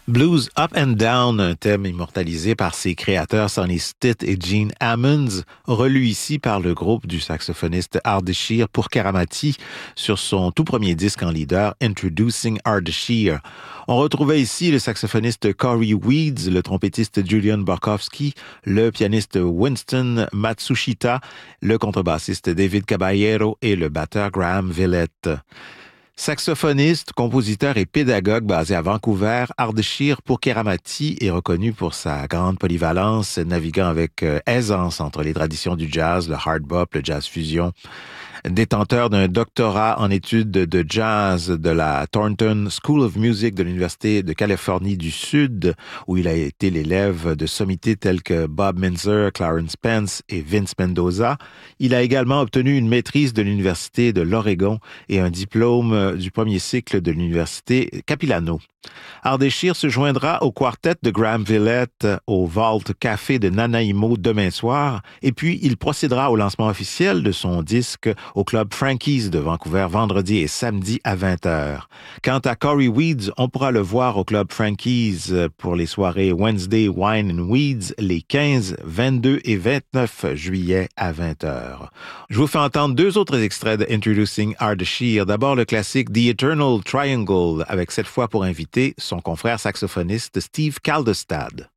Blues Up and Down, un thème immortalisé par ses créateurs Sonny Stitt et Gene Ammons, relu ici par le groupe du saxophoniste Ardeshir pour Karamati sur son tout premier disque en leader, Introducing Ardeshir. On retrouvait ici le saxophoniste Corey Weeds, le trompettiste Julian Barkowski, le pianiste Winston Matsushita, le contrebassiste David Caballero et le batteur Graham Villette. Saxophoniste, compositeur et pédagogue basé à Vancouver, Ardeshir pour Keramati est reconnu pour sa grande polyvalence, naviguant avec aisance entre les traditions du jazz, le hard bop, le jazz fusion. Détenteur d'un doctorat en études de jazz de la Thornton School of Music de l'Université de Californie du Sud, où il a été l'élève de sommités tels que Bob Minzer, Clarence Spence et Vince Mendoza. Il a également obtenu une maîtrise de l'Université de l'Oregon et un diplôme du premier cycle de l'Université Capilano. Ardeshir se joindra au quartet de Graham Villette au Vault Café de Nanaimo demain soir, et puis il procédera au lancement officiel de son disque au Club Frankie's de Vancouver vendredi et samedi à 20h. Quant à Corey Weeds, on pourra le voir au Club Frankie's pour les soirées Wednesday Wine and Weeds les 15, 22 et 29 juillet à 20h. Je vous fais entendre deux autres extraits de Introducing Ardeshir. D'abord le classique The Eternal Triangle, avec cette fois pour invité son confrère saxophoniste Steve Kaldestad.